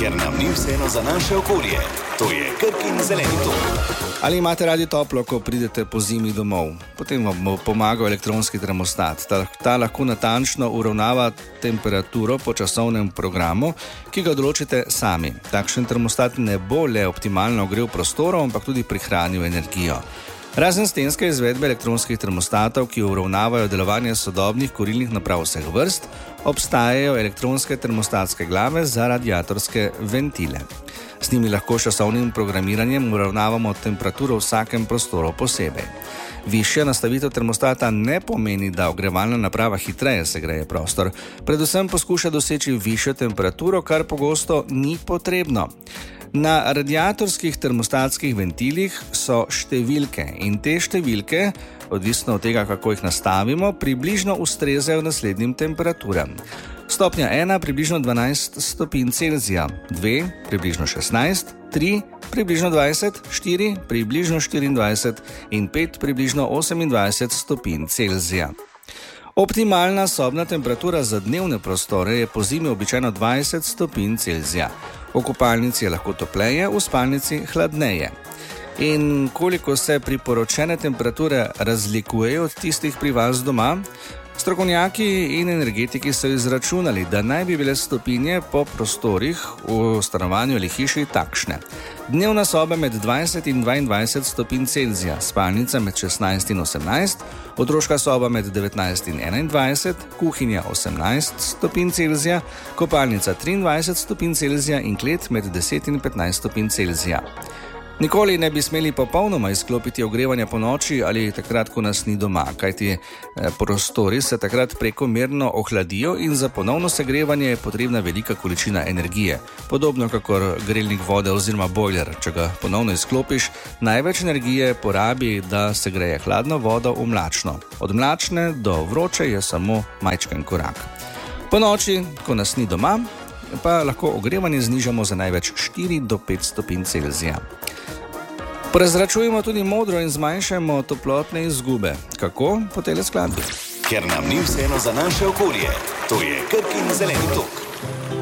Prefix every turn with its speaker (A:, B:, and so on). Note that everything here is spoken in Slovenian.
A: ker nam ni vseeno za naše okolje. To je Krkin zeleni tok.
B: Ali imate radi toplo, ko pridete po zimi domov? Potem vam bo pomagal elektronski termostat. Ta lahko natančno uravnava temperaturo po časovnem programu, ki ga določite sami. Takšen termostat ne bo le optimalno ogrel prostorov, ampak tudi prihranil energijo. Razen stenske izvedbe elektronskih termostatov, ki uravnavajo delovanje sodobnih kurilnih naprav vseh vrst, obstajajo elektronske termostatske glave za radiatorske ventile. Z njimi lahko s časovnim programiranjem uravnavamo temperaturo v vsakem prostoru posebej. Višja nastavitev termostata ne pomeni, da ogrevalna naprava hitreje segreje prostor. Predvsem poskuša doseči višjo temperaturo, kar pogosto ni potrebno. Na radiatorskih termostatskih ventilih so številke in te številke, odvisno od tega, kako jih nastavimo, približno ustrezajo naslednjim temperaturam. Stopnja 1 približno 12 stopinj Celzija, 2 približno 16, 3 približno 20, 4 približno 24 in 5 približno 28 stopinj Celzija. Optimalna sobna temperatura za dnevne prostore je pozimi običajno 20 stopinj Celzija. V kopalnici je lahko topleje, v spalnici hladneje. In koliko se priporočene temperature razlikujejo od tistih pri vas doma? Strokovnjaki in energetiki so izračunali, da naj bi bile stopinje po prostorih v stanovanju ali hiši takšne. Dnevna soba med 20 in 22 stopinj Celzija, spalnica med 16 in 18, otroška soba med 19 in 21, kuhinja 18 stopinj Celzija, kopalnica 23 stopinj Celzija in klet med 10 in 15 stopinj Celzija. Nikoli ne bi smeli popolnoma izklopiti ogrevanja po noči ali takrat, ko nas ni doma, kajti prostori se takrat prekomerno ohladijo in za ponovno segrevanje je potrebna velika količina energije. Podobno kakor grelnik vode oziroma bojler, če ga ponovno izklopiš, največ energije porabi, da segreje hladno vodo v mlačno. Od mlačne do vroče je samo majčken korak. Po noči, ko nas ni doma, pa lahko ogrevanje znižamo za največ 4 do 5 stopinj Celzija. Prezračujemo tudi modro in zmanjšamo toplotne izgube. Kako? Po tele skladbi.
A: Ker nam ni vseeno za naše okolje. To je Krkin zeleni tok.